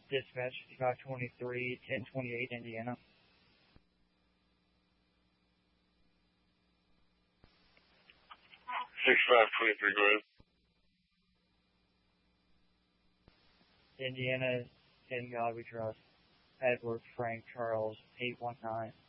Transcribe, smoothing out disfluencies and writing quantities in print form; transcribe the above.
Dispatch 5523, 1028, Indiana. 6523, go ahead. Indiana, in God we trust. Edward Frank Charles 819.